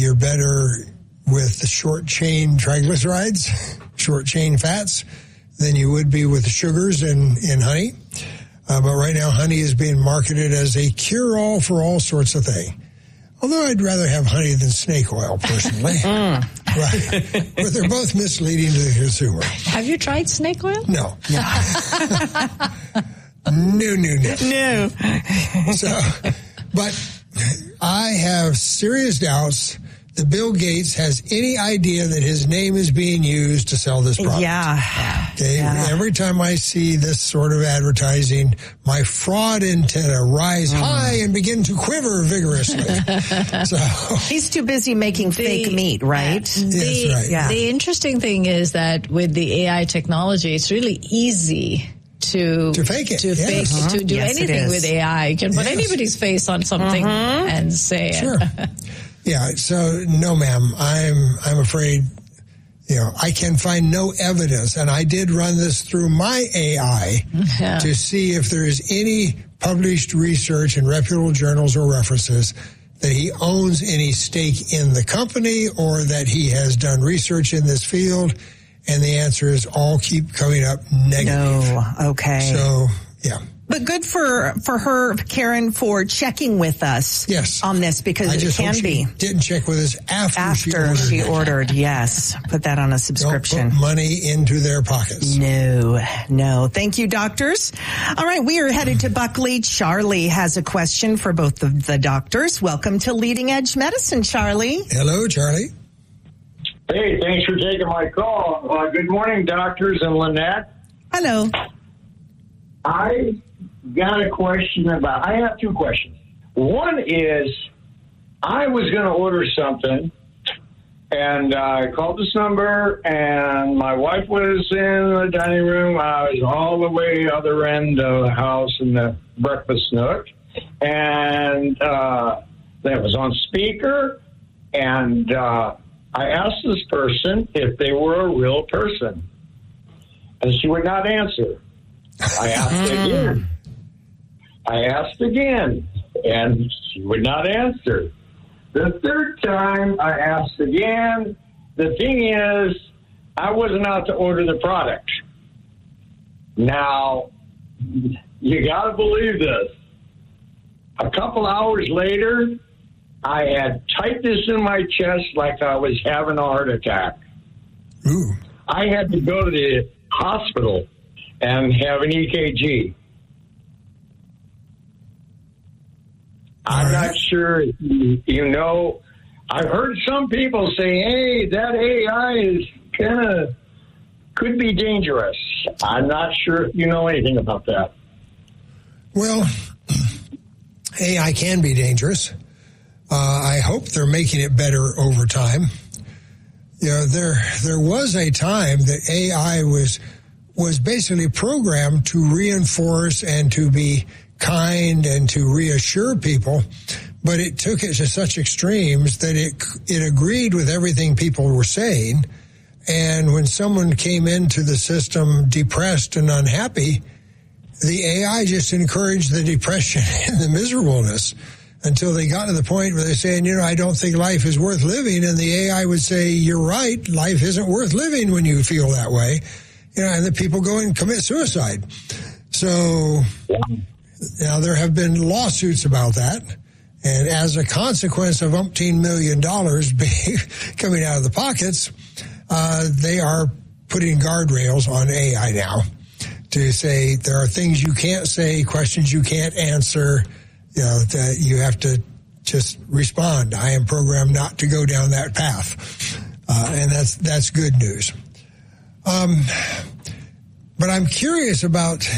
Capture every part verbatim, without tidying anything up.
you're better with the short chain triglycerides, short chain fats, than you would be with the sugars in, in honey. Uh, but right now, honey is being marketed as a cure-all for all sorts of things. Although I'd rather have honey than snake oil, personally. mm. Right. But they're both misleading to the consumer. Have you tried snake oil? No. No, no, no. No. So, but I have serious doubts that Bill Gates has any idea that his name is being used to sell this product. Yeah. Okay. Yeah. Every time I see this sort of advertising, my fraud antenna rise mm. high and begin to quiver vigorously. So he's too busy making the, fake meat, right? The, yes, right. Yeah. The interesting thing is that with the A I technology, it's really easy to to fake it, to yes. fake uh-huh. to do yes, anything with A I. You can put yes. anybody's face on something uh-huh. and say sure. it. Yeah, so no, ma'am. I'm I'm afraid, you know, I can find no evidence, and I did run this through my A I yeah. to see if there is any published research in reputable journals or references that he owns any stake in the company or that he has done research in this field, and the answer is all keep coming up negative. No, okay. So, yeah. But good for for her, Karen, for checking with us yes. on this because I it just can hope she be. Didn't check with us after, after she ordered. she ordered. Yes, put that on a subscription. Don't put money into their pockets. No, no. Thank you, doctors. All right, we are headed to Buckley. Charlie has a question for both of the doctors. Welcome to Leading Edge Medicine, Charlie. Hello, Charlie. Hey, thanks for taking my call. Uh, good morning, doctors and Lynette. Hello. I got a question about, I have two questions. One is, I was going to order something, and uh, I called this number, and my wife was in the dining room. I was all the way other end of the house in the breakfast nook, and uh, that was on speaker, and uh, I asked this person if they were a real person, and she would not answer. I asked again. I asked again, and she would not answer. The third time I asked again. The thing is, I wasn't out to order the product. Now, you got to believe this. A couple hours later, I had tightness in my chest like I was having a heart attack. Ooh. I had to go to the hospital and have an E K G. I'm right. not sure if you, you know. I've heard some people say, hey, that A I is kind of, could be dangerous. I'm not sure if you know anything about that. Well, A I can be dangerous. Uh, I hope they're making it better over time. You know, there there was a time that A I was was basically programmed to reinforce and to be kind and to reassure people, but it took it to such extremes that it it agreed with everything people were saying. And when someone came into the system depressed and unhappy, the A I just encouraged the depression and the miserableness until they got to the point where they're saying, you know, I don't think life is worth living. And the A I would say, you're right, life isn't worth living when you feel that way. You know, and the people go and commit suicide. So now there have been lawsuits about that. And as a consequence of umpteen million dollars being, coming out of the pockets, uh, they are putting guardrails on A I now to say there are things you can't say, questions you can't answer, you know, that you have to just respond. I am programmed not to go down that path. Uh, and that's, that's good news. Um, but I'm curious about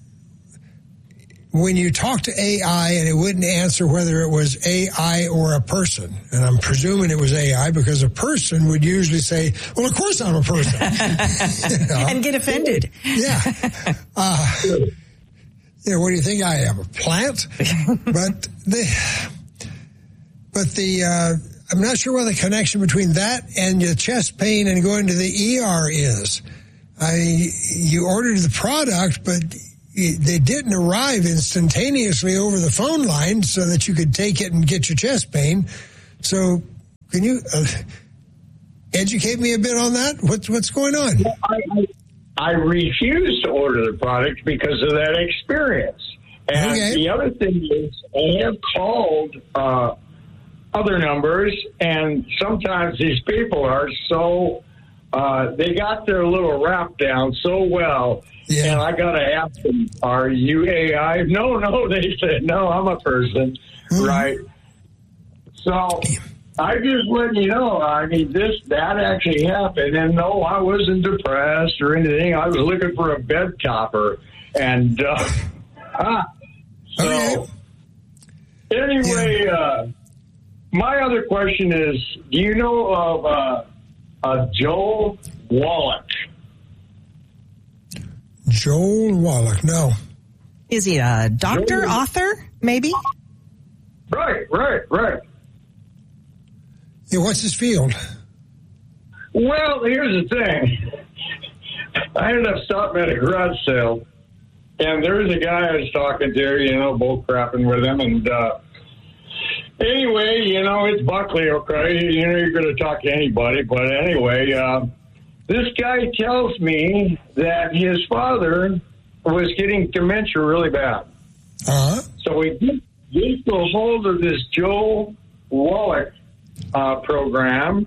when you talk to A I and it wouldn't answer whether it was A I or a person. And I'm presuming it was A I because a person would usually say, well, of course I'm a person. You know? And get offended. Yeah. Uh, you know, what do you think I am, a plant? But the, but the, uh, I'm not sure what the connection between that and your chest pain and going to the E R is. I mean, you ordered the product, but they didn't arrive instantaneously over the phone line so that you could take it and get your chest pain. So Can you uh, educate me a bit on that? What's what's going on? Well, I, I, I refuse to order the product because of that experience. And okay. the other thing is, I have called uh, other numbers, and sometimes these people are so, uh, they got their little rap down so well, yeah. and I got to ask them, are you A I? No, no, they said, no, I'm a person, mm-hmm. right? So I just let you know, I mean, this, that actually happened, and no, I wasn't depressed or anything. I was looking for a bed topper, and, uh, ah, so, okay. anyway, yeah. uh, my other question is, do you know of uh, uh, Joel Wallach? Joel Wallach, no. Is he a doctor, Joel? author, maybe? Right, right, right. Yeah, what's his field? Well, here's the thing. I ended up stopping at a garage sale, and there was a guy I was talking to, you know, bull crapping with him, and uh, anyway, you know, it's Buckley, okay? You know, you're going to talk to anybody, but anyway, uh, this guy tells me that his father was getting dementia really bad. Uh-huh. So he gets a hold of this Joel Wallach uh, program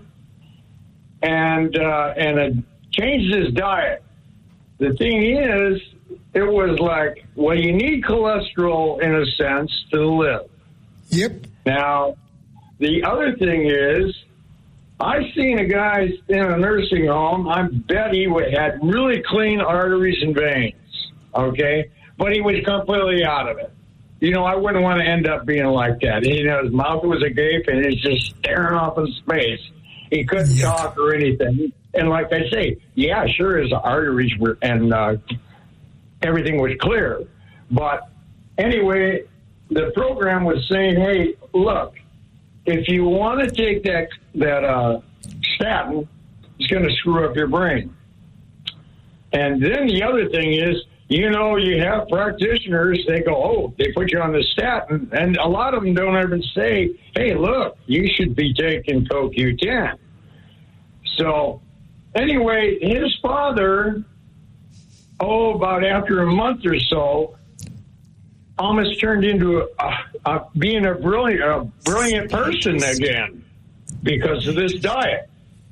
and uh, and uh, changed his diet. The thing is, it was like, well, you need cholesterol in a sense to live. Yep. Now, the other thing is, I seen a guy in a nursing home. I bet he had really clean arteries and veins, okay? But he was completely out of it. You know, I wouldn't want to end up being like that. You know, his mouth was agape and he's just staring off in space. He couldn't yep. talk or anything. And like I say, yeah, sure, his arteries were, and uh, everything was clear. But anyway, the program was saying, hey, look, if you want to take that that uh, statin, it's going to screw up your brain. And then the other thing is, you know, you have practitioners, they go, oh, they put you on the statin, and a lot of them don't even say, hey, look, you should be taking C O Q ten. So anyway, his father, oh, about after a month or so, almost turned into a, a, a, being a brilliant, a brilliant person again because of this diet.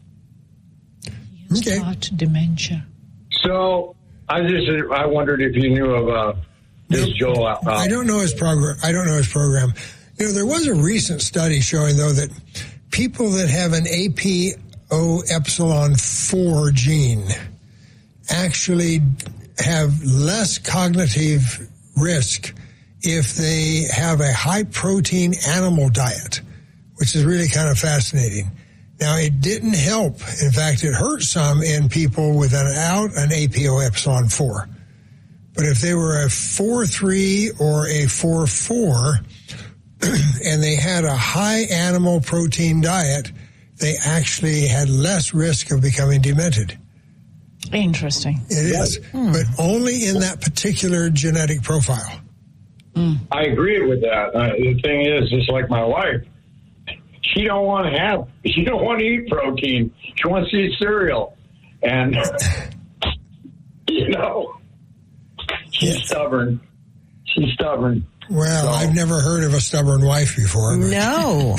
Okay. Start dementia. So I just, I wondered if you knew of uh, this nope. Joel. Uh, I don't know his program. I don't know his program. You know, there was a recent study showing though that people that have an A P O epsilon four gene actually have less cognitive risk if they have a high-protein animal diet, which is really kind of fascinating. Now, it didn't help. In fact, it hurt some in people without an A P O epsilon four. But if they were a four three or a four four and they had a high animal protein diet, they actually had less risk of becoming demented. Interesting. It is, hmm. but only in that particular genetic profile. Mm. I agree with that. Uh, the thing is, just like my wife, she don't want to have, she don't want to eat protein. She wants to eat cereal, and you know, she's yes. stubborn. She's stubborn. Well, so. I've never heard of a stubborn wife before. But. No.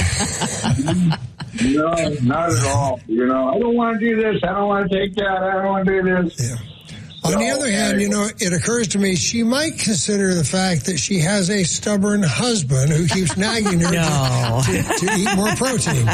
No, not at all. You know, I don't want to do this. I don't want to take that. I don't want to do this. Yeah. On the other hand, you know, it occurs to me she might consider the fact that she has a stubborn husband who keeps nagging her no. to, to, to eat more protein.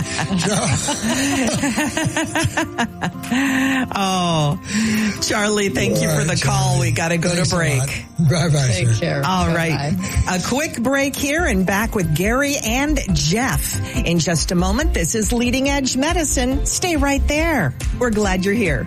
Oh, Charlie, thank All you for right, the Charlie. call. We got to go Thanks to break. Bye-bye, Take sir. care. All Bye-bye. right. A quick break here and back with Gary and Jeff. In just a moment, this is Leading Edge Medicine. Stay right there. We're glad you're here.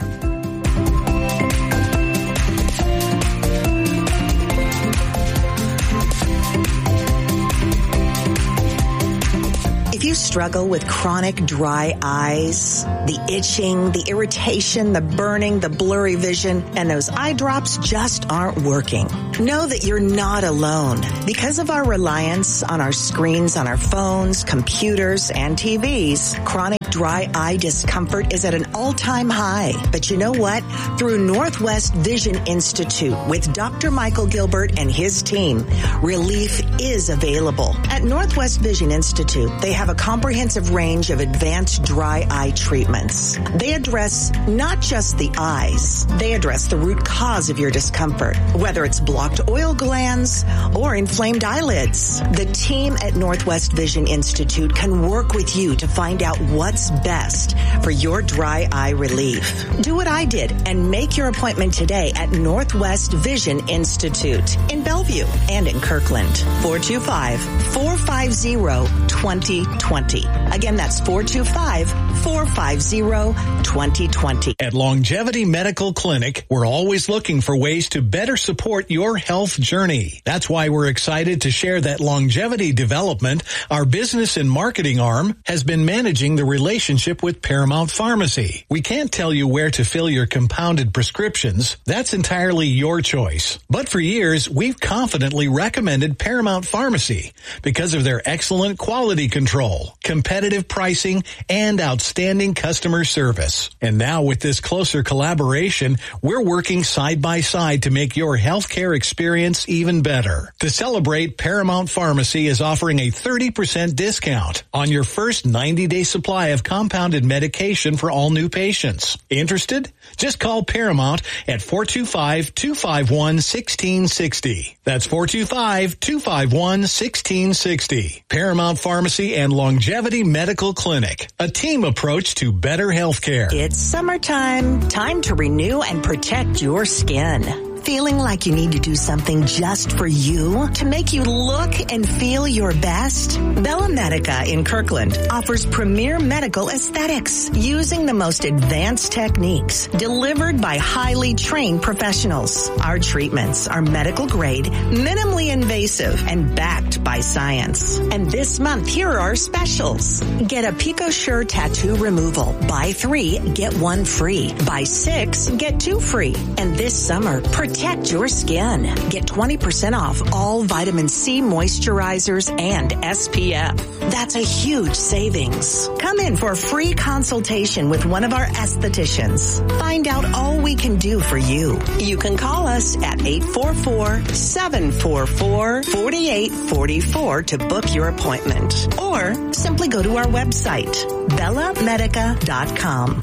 struggle with chronic dry eyes? The itching, the irritation, the burning, the blurry vision, and those eye drops just aren't working. Know that you're not alone. Because of our reliance on our screens, on our phones, computers, and T Vs, chronic dry eye discomfort is at an all-time high. But you know what? Through Northwest Vision Institute with Doctor Michael Gilbert and his team, relief is available. At Northwest Vision Institute, they have a comprehensive range of advanced dry eye treatments. They address not just the eyes, they address the root cause of your discomfort, whether it's blocked oil glands or inflamed eyelids. The team at Northwest Vision Institute can work with you to find out what's best for your dry eye relief. Do what I did and make your appointment today at Northwest Vision Institute in Bellevue and in Kirkland. four two five, four five zero, two zero two zero. Again, that's four two five, four five zero, two zero two zero. At Longevity Medical Clinic, we're always looking for ways to better support your health journey. That's why we're excited to share that Longevity Development, our business and marketing arm, has been managing the relationship with Paramount Pharmacy. We can't tell you where to fill your compounded prescriptions. That's entirely your choice. But for years, we've confidently recommended Paramount Pharmacy because of their excellent quality control, competitive pricing, and outstanding customer service. And now with this closer collaboration, we're working side by side to make your healthcare experience even better. To celebrate, Paramount Pharmacy is offering a thirty percent discount on your first ninety-day supply of compounded medication for all new patients. Interested? Just call Paramount at four two five, two five one, one six six zero. That's four two five, two five one, one six six zero. Paramount Pharmacy and Longevity Medical Clinic, a team approach to better healthcare. It's summertime. Time to renew and protect your skin. Feeling like you need to do something just for you to make you look and feel your best? Bella Medica in Kirkland offers premier medical aesthetics using the most advanced techniques delivered by highly trained professionals. Our treatments are medical grade, minimally invasive, and backed by science. And this month, here are our specials. Get a PicoSure tattoo removal. Buy three, get one free. Buy six, get two free. And this summer, protect your skin. Get twenty percent off all vitamin C moisturizers and S P F. That's a huge savings. Come in for a free consultation with one of our estheticians. Find out all we can do for you. You can call us at eight four four, seven four four, four eight four four to book your appointment. Or simply go to our website, bella medica dot com.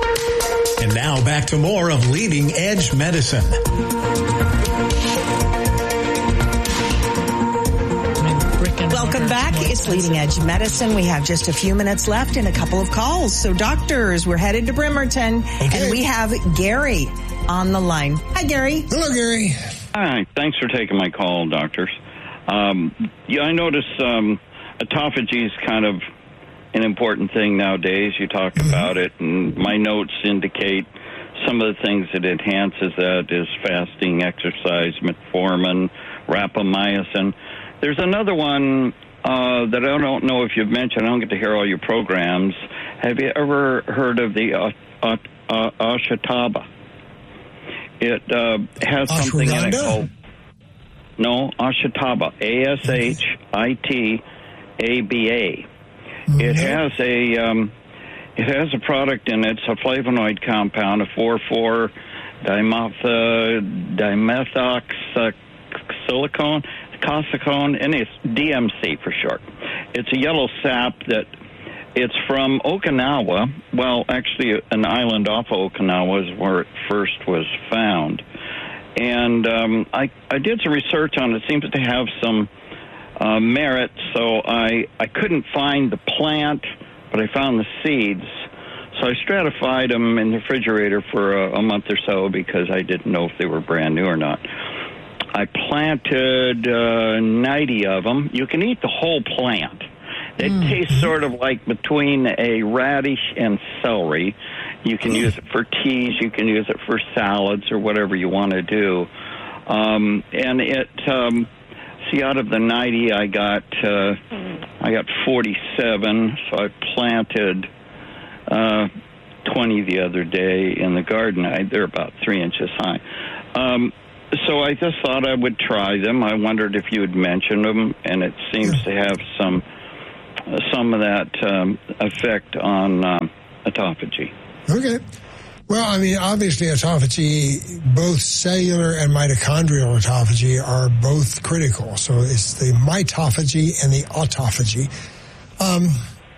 And now back to more of Leading Edge Medicine. Welcome back. It's Leading Edge Medicine. We have just a few minutes left and a couple of calls. So doctors, we're headed to Bremerton. Okay. And we have Gary on the line. Hi, Gary. Hello, Gary. Hi. Thanks for taking my call, doctors. Um, yeah, I notice um, autophagy is kind of an important thing nowadays. You talk mm-hmm. about it, and my notes indicate some of the things that enhances that is fasting, exercise, metformin, rapamycin. There's another one uh, that I don't know if you've mentioned. I don't get to hear all your programs. Have you ever heard of the uh, uh, uh, Ashitaba? It uh, has something in it called... No, Ashitaba, A S H I T A B A. Mm-hmm. It has a um, it has a product in it. It's a flavonoid compound, a four four dimethoxysilicone, cosicone, and it's D M C for short. It's a yellow sap that it's from Okinawa. Well, actually, an island off of Okinawa is where it first was found. And um, I, I did some research on it. It seems to have some uh, merit, so I, I couldn't find the plant, but I found the seeds. So I stratified them in the refrigerator for a, a month or so because I didn't know if they were brand new or not. I planted uh, ninety of them. You can eat the whole plant. It mm. tastes sort of like between a radish and celery. You can use it for teas. You can use it for salads or whatever you want to do. Um, and it um, see, out of the ninety, I got uh, I got forty-seven. So I planted uh, twenty the other day in the garden. I, they're about three inches high. Um, so I just thought I would try them. I wondered if you had mentioned them, and it seems to have some uh, some of that um, effect on uh, autophagy. Okay. Well, I mean, obviously autophagy, both cellular and mitochondrial autophagy are both critical. So it's the mitophagy and the autophagy. Um,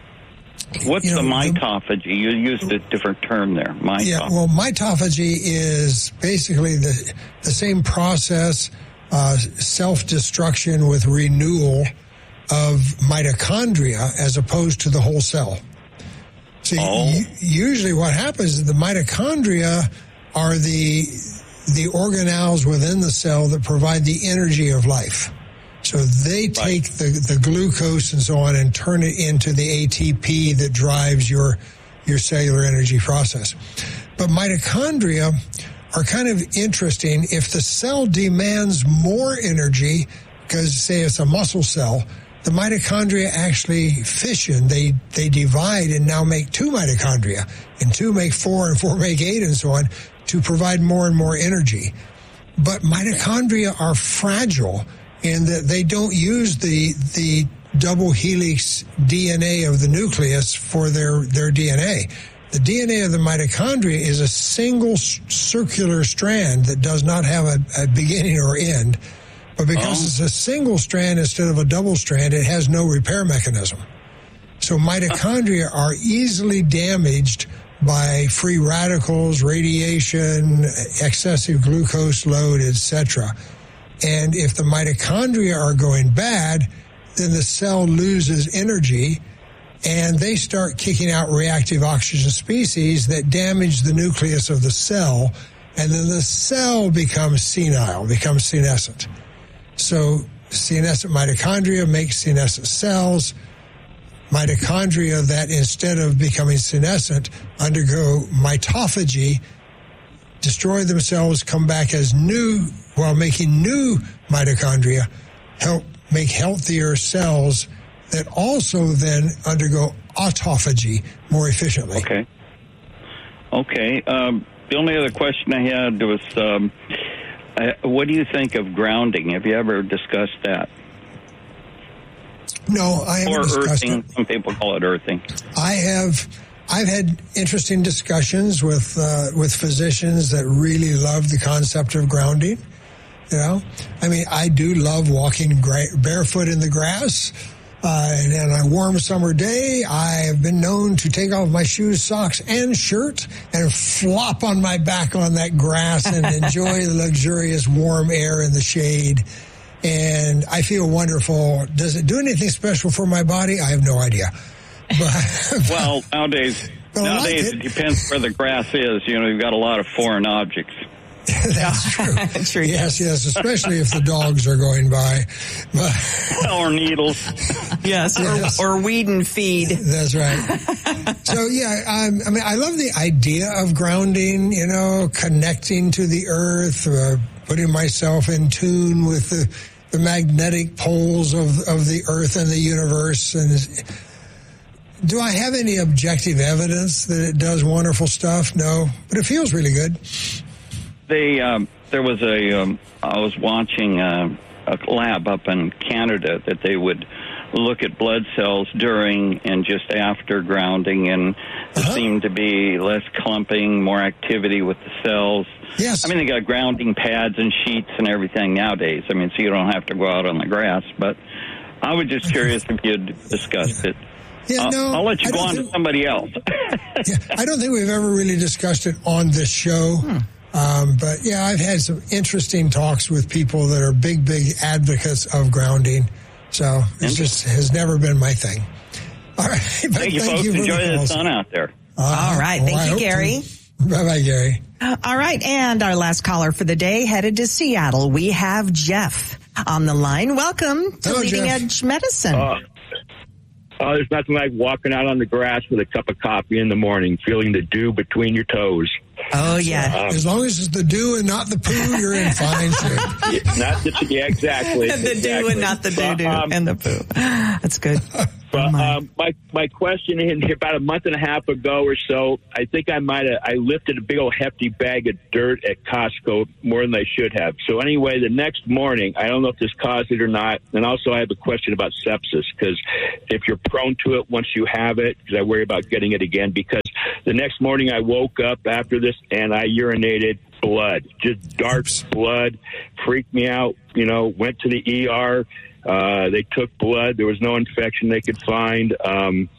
What's you know, the mitophagy? You used a different term there. Mitophagy. Yeah, well, mitophagy is basically the the same process, uh, self-destruction with renewal of mitochondria as opposed to the whole cell. So oh. u- usually what happens is the mitochondria are the the organelles within the cell that provide the energy of life. So they take right. the, the glucose and so on and turn it into the A T P that drives your your cellular energy process. But mitochondria are kind of interesting. If the cell demands more energy, because say it's a muscle cell, the mitochondria actually fission. They they divide and now make two mitochondria, and two make four, and four make eight, and so on, to provide more and more energy. But mitochondria are fragile in that they don't use the the double helix D N A of the nucleus for their, their D N A. The D N A of the mitochondria is a single circular strand that does not have a, a beginning or end. But because oh. it's a single strand instead of a double strand, it has no repair mechanism. So mitochondria are easily damaged by free radicals, radiation, excessive glucose load, et cetera. And if the mitochondria are going bad, then the cell loses energy and they start kicking out reactive oxygen species that damage the nucleus of the cell. And then the cell becomes senile, becomes senescent. So senescent mitochondria make senescent cells. Mitochondria that instead of becoming senescent undergo mitophagy, destroy themselves, come back as new while making new mitochondria, help make healthier cells that also then undergo autophagy more efficiently. Okay. Okay. Um, the only other question I had was, um, uh, what do you think of grounding? Have you ever discussed that? No, I haven't or discussed earthing. it. Some people call it earthing. I have. I've had interesting discussions with uh, with physicians that really love the concept of grounding. You know, I mean, I do love walking gra- barefoot in the grass. Uh, and on a warm summer day, I have been known to take off my shoes, socks, and shirt and flop on my back on that grass and enjoy the luxurious warm air in the shade. And I feel wonderful. Does it do anything special for my body? I have no idea. But, well, nowadays, nowadays like it. it depends where the grass is. You know, you've got a lot of foreign objects. That's true. true. Yes, yes, especially if the dogs are going by. Or needles. Yes, yes. Or, or weed and feed. That's right. So, yeah, um, I mean, I love the idea of grounding, you know, connecting to the earth, uh, putting myself in tune with the, the magnetic poles of, of the earth and the universe. And do I have any objective evidence that it does wonderful stuff? No, but it feels really good. They, um, there was a, um, I was watching uh, a lab up in Canada that they would look at blood cells during and just after grounding, and there uh-huh. seemed to be less clumping, more activity with the cells. Yes. I mean, they got grounding pads and sheets and everything nowadays. I mean, so you don't have to go out on the grass, but I was just curious if you'd discussed it. Yeah, I'll, no, I'll let you I go on think, to somebody else. yeah, I don't think we've ever really discussed it on this show. Hmm. Um, but, yeah, I've had some interesting talks with people that are big, big advocates of grounding. So it just has never been my thing. All right. Thank, thank you, folks. You Enjoy the, the sun out there. Uh, all right. Thank well, you, Gary. Bye-bye, Gary. Uh, all right. And our last caller for the day headed to Seattle. We have Jeff on the line. Welcome to Hello, Leading Jeff. Edge Medicine. Uh, uh, there's nothing like walking out on the grass with a cup of coffee in the morning, feeling the dew between your toes. Oh, yeah. Um, as long as it's the dew and not the poo, you're in fine shape. Not the, yeah, exactly. the exactly. dew and not the doo-doo um, and the poo. That's good. But um, my my question in about a month and a half ago or so, I think I might have I lifted a big old hefty bag of dirt at Costco more than I should have. So anyway, the next morning, I don't know if this caused it or not. And also, I have a question about sepsis because if you're prone to it once you have it, because I worry about getting it again. Because the next morning, I woke up after this and I urinated blood, just dark blood, freaked me out. You know, went to the E R. Uh, they took blood. There was no infection they could find. Um,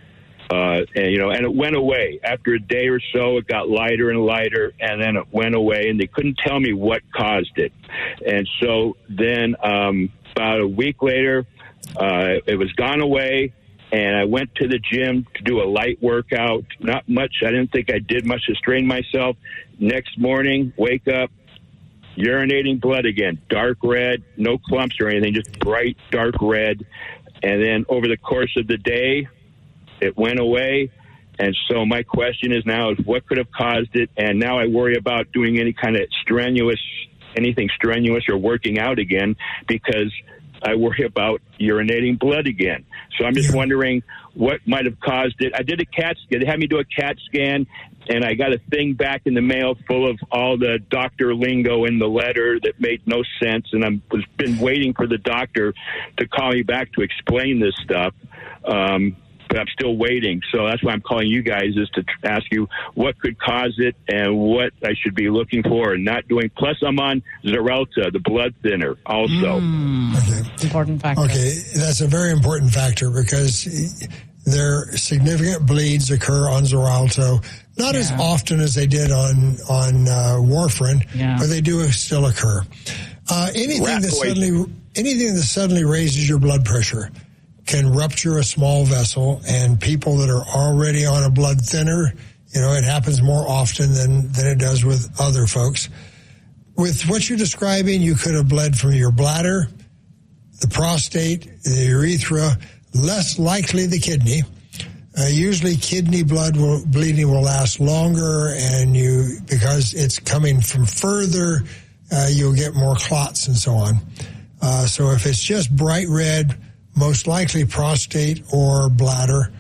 uh, and, you know, and it went away. After a day or so, it got lighter and lighter, and then it went away, and they couldn't tell me what caused it. And so then um, about a week later, uh, it was gone away, and I went to the gym to do a light workout. Not much. I didn't think I did much to strain myself. Next morning, wake up. Urinating blood again, dark red, no clumps or anything, just bright, dark red. And then over the course of the day, it went away. And so my question is now is what could have caused it? And now I worry about doing any kind of strenuous, anything strenuous or working out again because I worry about urinating blood again. So I'm just wondering what might have caused it. I did a CAT scan. They had me do a CAT scan, and I got a thing back in the mail full of all the doctor lingo in the letter that made no sense, and I've been waiting for the doctor to call me back to explain this stuff. Um, but I'm still waiting. So that's why I'm calling you guys is to ask you what could cause it and what I should be looking for and not doing. Plus, I'm on Xarelto, the blood thinner, also. Mm. Okay. Important factor. Okay, that's a very important factor because there significant bleeds occur on Xarelto, not yeah. as often as they did on on uh, warfarin, yeah. but they do still occur. Uh, anything Rat that poison. suddenly anything that suddenly raises your blood pressure can rupture a small vessel, and people that are already on a blood thinner, you know, it happens more often than, than it does with other folks. With what you're describing, you could have bled from your bladder, the prostate, the urethra, less likely the kidney. Uh, usually kidney blood will, bleeding will last longer, and you, because it's coming from further, uh, you'll get more clots and so on. Uh, so if it's just bright red, most likely prostate or bladder.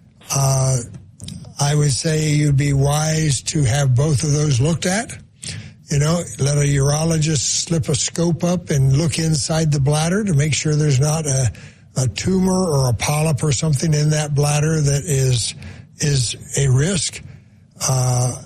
Uh, I would say you'd be wise to have both of those looked at. You know, let a urologist slip a scope up and look inside the bladder to make sure there's not a, a tumor or a polyp or something in that bladder that is is a risk. Uh,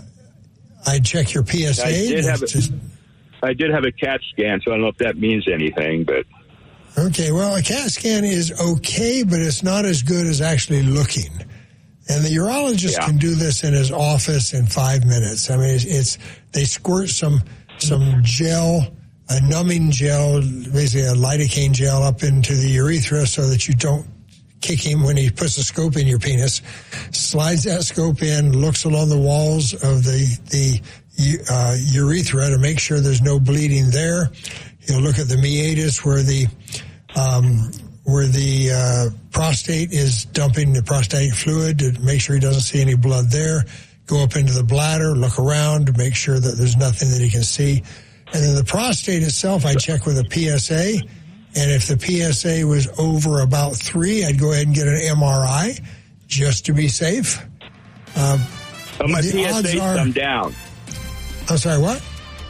I'd check your P S A. I did, have a, just, I did have a CAT scan, so I don't know if that means anything, but... Okay, well, a CAT scan is okay, but it's not as good as actually looking. And the urologist yeah. can do this in his office in five minutes. I mean, it's, it's they squirt some some gel, a numbing gel, basically a lidocaine gel up into the urethra so that you don't kick him when he puts a scope in your penis, slides that scope in, looks along the walls of the, the uh, urethra to make sure there's no bleeding there. He'll look at the meatus where the um, where the uh, prostate is dumping the prostatic fluid to make sure he doesn't see any blood there. Go up into the bladder, look around to make sure that there's nothing that he can see. And then the prostate itself, I check with a P S A. And if the P S A was over about three, I'd go ahead and get an M R I just to be safe. Um, so my P S A's are, come down. I'm sorry, what?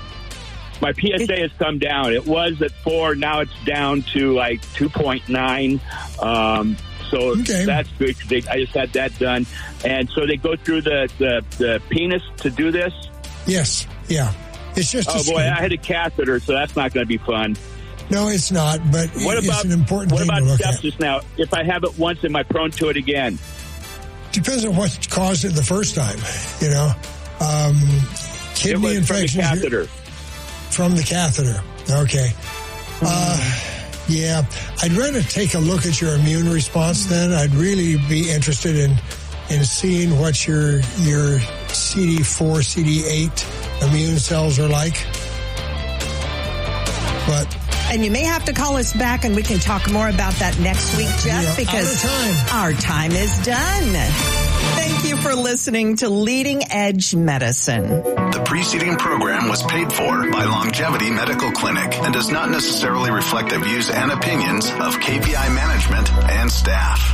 My P S A has come down. It was at four. Now it's down to like two point nine. Um, so okay. That's good because I just had that done. And so they go through the, the, the penis to do this? Yes. Yeah. It's just Oh, a boy, scoop. I had a catheter, so that's not going to be fun. No, it's not, but what it's about, an important what thing about to look sepsis at. now? If I have it once, am I prone to it again? Depends on what caused it the first time, you know. Um, kidney it was infections. From the catheter. From the catheter. Okay. Uh, yeah. I'd rather take a look at your immune response then. I'd really be interested in in seeing what your your C D four, C D eight immune cells are like. But and you may have to call us back and we can talk more about that next week, Jeff, because time. our time is done. Thank you for listening to Leading Edge Medicine. The preceding program was paid for by Longevity Medical Clinic and does not necessarily reflect the views and opinions of K P I management and staff.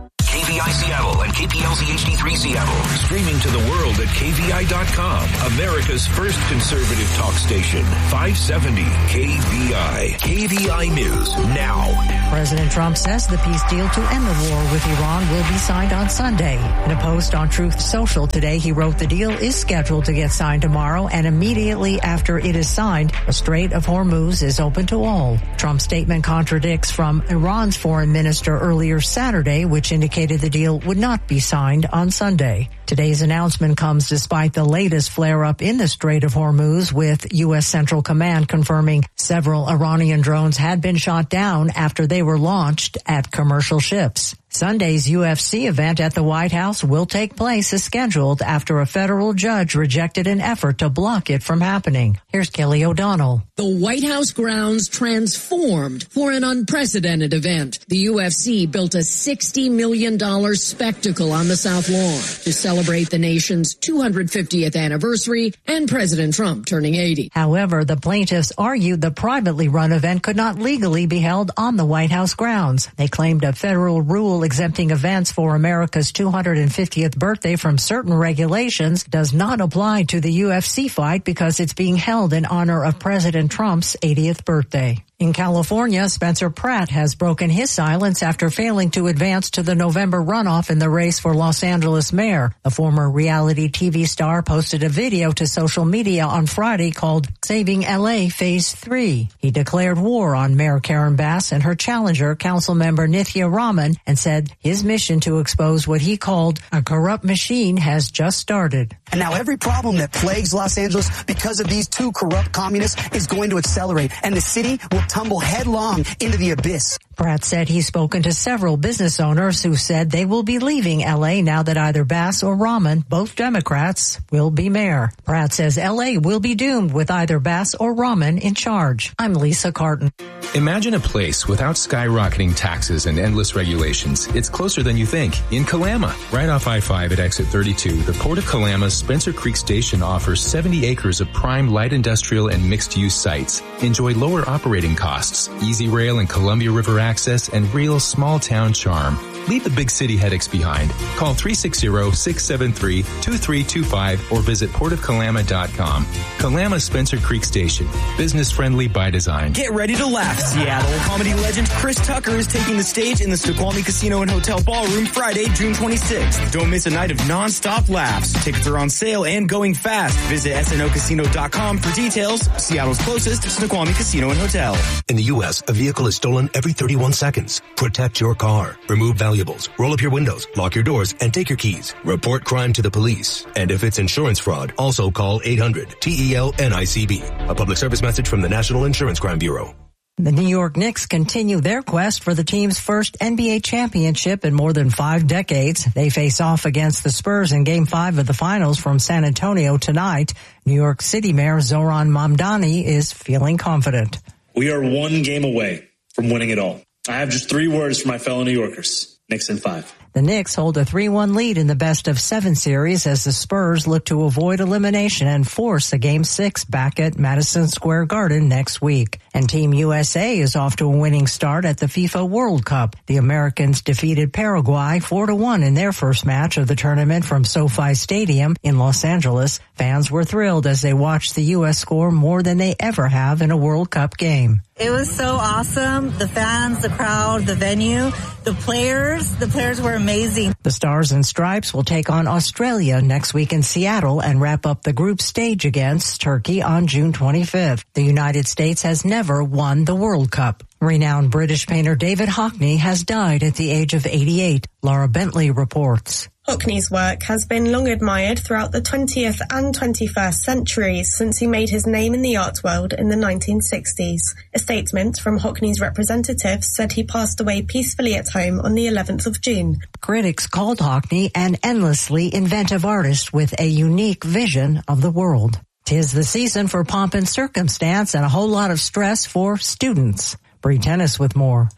K V I Seattle and K P L Z H D three Seattle. Streaming to the world at K V I dot com. America's first conservative talk station. five seventy K V I. K V I News now. President Trump says the peace deal to end the war with Iran will be signed on Sunday. In a post on Truth Social today, he wrote the deal is scheduled to get signed tomorrow, and immediately after it is signed, the Strait of Hormuz is open to all. Trump's statement contradicts from Iran's foreign minister earlier Saturday, which indicated the deal would not be signed on Sunday. Today's announcement comes despite the latest flare-up in the Strait of Hormuz, with U S Central Command confirming several Iranian drones had been shot down after they were launched at commercial ships. Sunday's U F C event at the White House will take place as scheduled after a federal judge rejected an effort to block it from happening. Here's Kelly O'Donnell. The White House grounds transformed for an unprecedented event. The U F C built a sixty million dollars spectacle on the South Lawn to celebrate the nation's two hundred fiftieth anniversary and President Trump turning eighty. However, the plaintiffs argued the privately run event could not legally be held on the White House grounds. They claimed a federal rule exempting events for America's two hundred fiftieth birthday from certain regulations does not apply to the U F C fight because it's being held in honor of President Trump's eightieth birthday. In California, Spencer Pratt has broken his silence after failing to advance to the November runoff in the race for Los Angeles mayor. The former reality T V star posted a video to social media on Friday called Saving L A Phase three. He declared war on Mayor Karen Bass and her challenger, Councilmember Nithya Raman, and said his mission to expose what he called a corrupt machine has just started. And now every problem that plagues Los Angeles because of these two corrupt communists is going to accelerate, and the city will tumble headlong into the abyss. Pratt said he's spoken to several business owners who said they will be leaving L A now that either Bass or Raman, both Democrats, will be mayor. Pratt says L A will be doomed with either Bass or Raman in charge. I'm Lisa Carton. Imagine a place without skyrocketing taxes and endless regulations. It's closer than you think. In Kalama, right off I five at exit thirty-two, the Port of Kalama's Spencer Creek Station offers seventy acres of prime light industrial and mixed-use sites. Enjoy lower operating costs, easy rail and Columbia River access, and real small-town charm. Leave the big city headaches behind. Call three six zero, six seven three, two three two five or visit port of kalama dot com. Kalama Spencer Creek Station. Business-friendly by design. Get ready to laugh, Seattle. Comedy legend Chris Tucker is taking the stage in the Snoqualmie Casino and Hotel Ballroom Friday, June twenty-sixth. Don't miss a night of non-stop laughs. Tickets are on sale and going fast. Visit S N O casino dot com for details. Seattle's closest Snoqualmie Casino and Hotel. In the U S, a vehicle is stolen every thirty-one seconds. Protect your car. Remove valuables. Roll up your windows. Lock your doors and take your keys. Report crime to the police. And if it's insurance fraud, also call eight hundred T E L N I C B. A public service message from the National Insurance Crime Bureau. The New York Knicks continue their quest for the team's first N B A championship in more than five decades. They face off against the Spurs in Game five of the Finals from San Antonio tonight. New York City Mayor Zoran Mamdani is feeling confident. We are one game away from winning it all. I have just three words for my fellow New Yorkers. Knicks in five. The Knicks hold a three one lead in the best of seven series as the Spurs look to avoid elimination and force a game six back at Madison Square Garden next week. And Team U S A is off to a winning start at the FIFA World Cup. The Americans defeated Paraguay four to one in their first match of the tournament from SoFi Stadium in Los Angeles. Fans were thrilled as they watched the U S score more than they ever have in a World Cup game. It was so awesome. The fans, the crowd, the venue, the players, the players were amazing. The Stars and Stripes will take on Australia next week in Seattle and wrap up the group stage against Turkey on June twenty-fifth. The United States has never won the World Cup. Renowned British painter David Hockney has died at the age of eighty-eight. Laura Bentley reports. Hockney's work has been long admired throughout the twentieth and twenty-first centuries since he made his name in the art world in the nineteen sixties. A statement from Hockney's representatives said he passed away peacefully at home on the eleventh of June. Critics called Hockney an endlessly inventive artist with a unique vision of the world. 'Tis the season for pomp and circumstance and a whole lot of stress for students. Bree Tennis with more.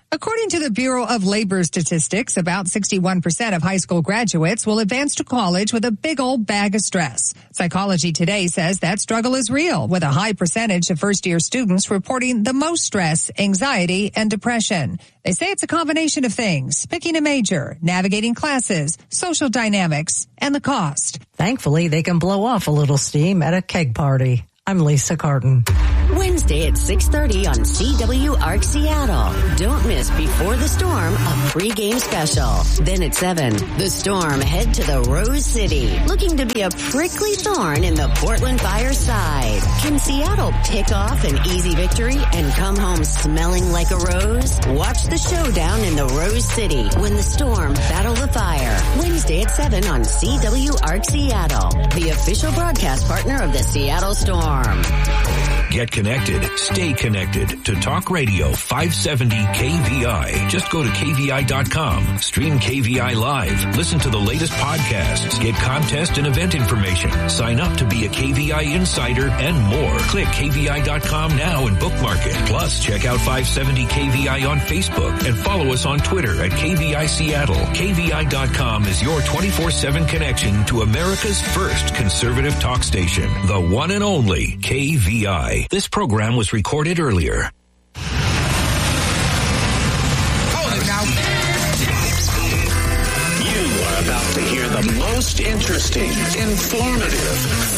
According to the Bureau of Labor Statistics, about sixty-one percent of high school graduates will advance to college with a big old bag of stress. Psychology Today says that struggle is real, with a high percentage of first-year students reporting the most stress, anxiety, and depression. They say it's a combination of things: picking a major, navigating classes, social dynamics, and the cost. Thankfully, they can blow off a little steam at a keg party. I'm Lisa Carton. Wednesday at six thirty on C W A R C Seattle. Don't miss Before the Storm, a pregame special. Then at seven, the Storm head to the Rose City, looking to be a prickly thorn in the Portland Fire's side. Can Seattle pick off an easy victory and come home smelling like a rose? Watch the showdown in the Rose City when the Storm battle the Fire. Wednesday at seven on C W A R C Seattle, the official broadcast partner of the Seattle Storm. Get connected. Stay connected to Talk Radio five seventy K V I. Just go to K V I dot com. Stream K V I live. Listen to the latest podcasts. Get contest and event information. Sign up to be a K V I insider and more. Click K V I dot com now and bookmark it. Plus, check out five seventy K V I on Facebook and follow us on Twitter at K V I Seattle. K V I dot com is your twenty-four seven connection to America's first conservative talk station. The one and only K V I. This program was recorded earlier. You are about to hear the most interesting, informative,